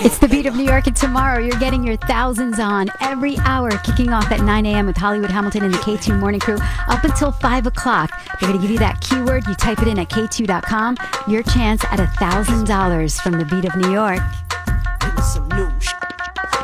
It's the Beat of New York, and tomorrow you're getting your thousands on every hour, kicking off at 9 a.m. with Hollywood Hamilton and the K2 Morning Crew up until 5 o'clock. They're going to give you that keyword. You type it in at K2.com. Your chance at $1,000 from the Beat of New York. Some new